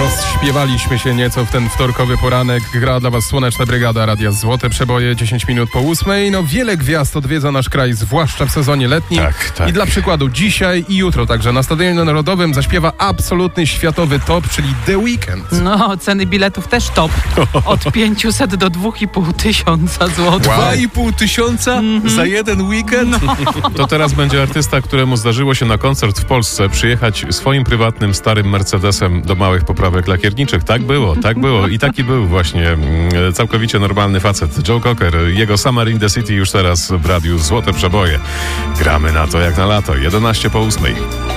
Rozśpiewaliśmy się nieco w ten wtorkowy poranek. Gra dla was Słoneczna Brygada Radia Złote Przeboje, 10 minut po 8. No wiele gwiazd odwiedza nasz kraj, zwłaszcza w sezonie letnim. Tak. I dla przykładu dzisiaj i jutro także na Stadionie Narodowym zaśpiewa absolutny światowy top, czyli The Weeknd. No, ceny biletów też top. Od 500 do 2,5 tysiąca złotych. Wow. 2,5 tysiąca za jeden weekend? To teraz będzie artysta, któremu zdarzyło się na koncert w Polsce przyjechać swoim prywatnym, starym Mercedesem do małych poprawek lakierniczych. Tak było. I taki był właśnie całkowicie normalny facet. Joe Cocker, jego Summer in the City już teraz w radiu Złote Przeboje. Gramy na to jak na lato. 11 po 8.